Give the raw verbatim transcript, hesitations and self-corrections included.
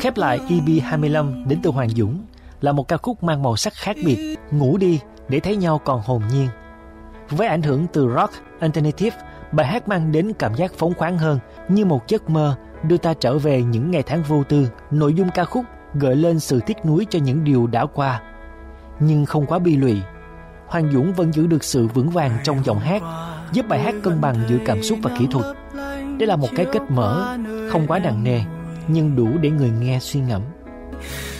Khép lại e pê hai mươi lăm đến từ Hoàng Dũng là một ca khúc mang màu sắc khác biệt, ngủ đi để thấy nhau còn hồn nhiên. Với ảnh hưởng từ rock alternative, bài hát mang đến cảm giác phóng khoáng hơn, như một giấc mơ đưa ta trở về những ngày tháng vô tư. Nội dung ca khúc gợi lên sự tiếc nuối cho những điều đã qua, nhưng không quá bi lụy. Hoàng Dũng vẫn giữ được sự vững vàng trong giọng hát, giúp bài hát cân bằng giữa cảm xúc và kỹ thuật. Đây là một cái kết mở, không quá nặng nề, nhưng đủ để người nghe suy ngẫm.